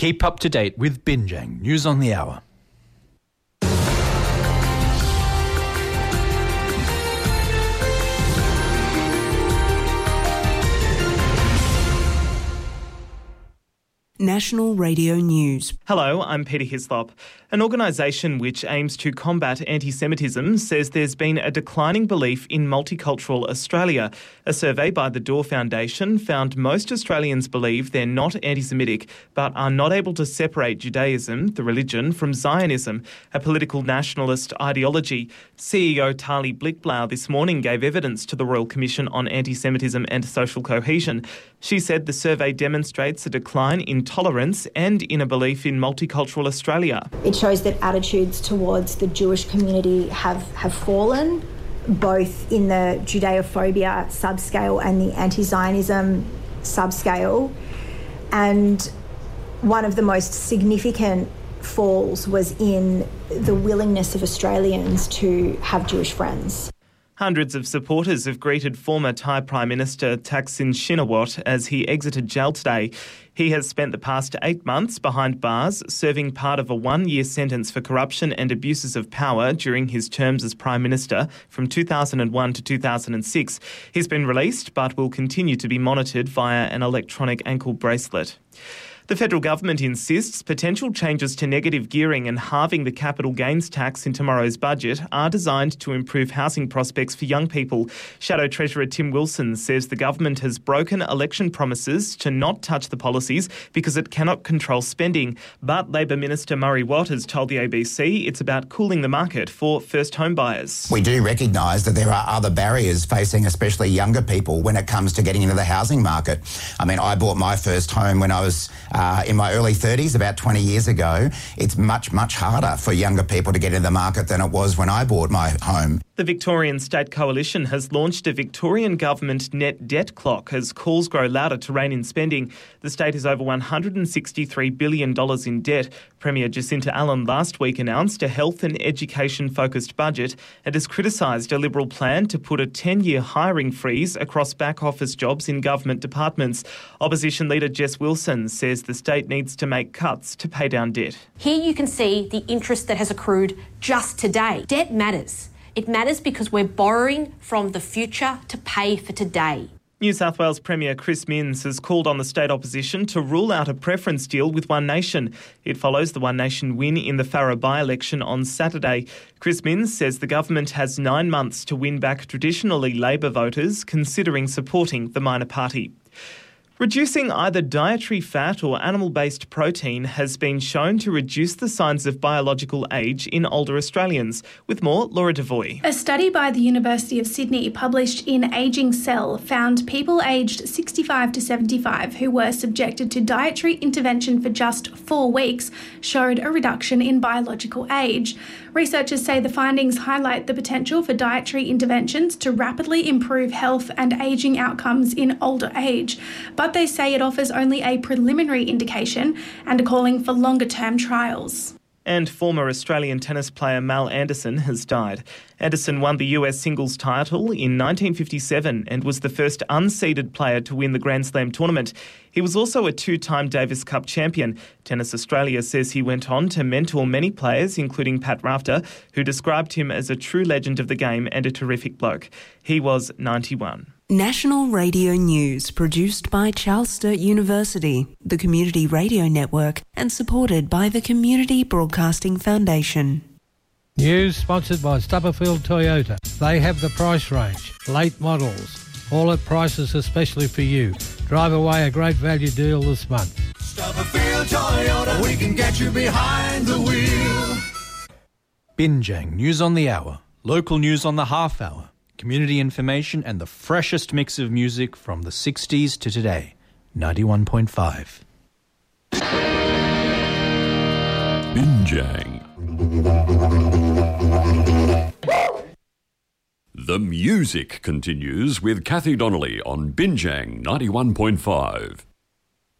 Keep up to date with Binjang News on the Hour. National Radio News. Hello, I'm Peter Hislop. An organisation which aims to combat anti-Semitism says there's been a declining belief in multicultural Australia. A survey by the Door Foundation found most Australians believe they're not anti-Semitic but are not able to separate Judaism, the religion, from Zionism, a political nationalist ideology. CEO Tali Blickblau this morning gave evidence to the Royal Commission on Anti-Semitism and Social Cohesion. She said the survey demonstrates a decline in tolerance and in a belief in multicultural Australia. It shows that attitudes towards the Jewish community have fallen, both in the Judeophobia subscale and the anti-Zionism subscale. And one of the most significant falls was in the willingness of Australians to have Jewish friends. Hundreds of supporters have greeted former Thai Prime Minister Thaksin Shinawatra as he exited jail today. He has spent the past 8 months behind bars, serving part of a 1-year sentence for corruption and abuses of power during his terms as Prime Minister from 2001 to 2006. He's been released but will continue to be monitored via an electronic ankle bracelet. The federal government insists potential changes to negative gearing and halving the capital gains tax in tomorrow's budget are designed to improve housing prospects for young people. Shadow Treasurer Tim Wilson says the government has broken election promises to not touch the policies because it cannot control spending. But Labor Minister Murray Watt has told the ABC it's about cooling the market for first home buyers. We do recognise that there are other barriers facing especially younger people when it comes to getting into the housing market. I mean, I bought my first home when I was in my early 30s, about 20 years ago. It's much, much harder for younger people to get into the market than it was when I bought my home. The Victorian State Coalition has launched a Victorian government net debt clock as calls grow louder to rein in spending. The state is over $163 billion in debt. Premier Jacinta Allen last week announced a health and education-focused budget and has criticised a Liberal plan to put a 10-year hiring freeze across back-office jobs in government departments. Opposition leader Jess Wilson says the state needs to make cuts to pay down debt. Here you can see the interest that has accrued just today. Debt matters. It matters because we're borrowing from the future to pay for today. New South Wales Premier Chris Minns has called on the state opposition to rule out a preference deal with One Nation. It follows the One Nation win in the Farrer by-election on Saturday. Chris Minns says the government has 9 months to win back traditionally Labor voters, considering supporting the minor party. Reducing either dietary fat or animal-based protein has been shown to reduce the signs of biological age in older Australians. With more, Laura Devoy. A study by the University of Sydney published in Ageing Cell found people aged 65 to 75 who were subjected to dietary intervention for just 4 weeks showed a reduction in biological age. Researchers say the findings highlight the potential for dietary interventions to rapidly improve health and ageing outcomes in older age, but they say it offers only a preliminary indication and are calling for longer-term trials. And former Australian tennis player Mal Anderson has died. Anderson won the US singles title in 1957 and was the first unseeded player to win the Grand Slam tournament. He was also a 2-time Davis Cup champion. Tennis Australia says he went on to mentor many players, including Pat Rafter, who described him as a true legend of the game and a terrific bloke. He was 91. National Radio News, produced by Charles Sturt University, the Community Radio Network, and supported by the Community Broadcasting Foundation. News sponsored by Stubberfield Toyota. They have the price range, late models, all at prices especially for you. Drive away a great value deal this month. Stubberfield Toyota, we can get you behind the wheel. Binjang News on the Hour, local news on the half hour, community information and the freshest mix of music from the 60s to today. 91.5. Binjang. The music continues with Kathy Donnelly on Binjang 91.5.